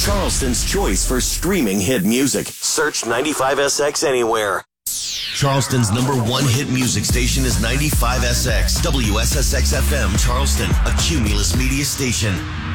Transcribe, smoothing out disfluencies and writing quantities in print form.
Charleston's choice for streaming hit music. Search 95SX anywhere. Charleston's #1 hit music station is 95SX, WSSX FM, Charleston, a Cumulus media station.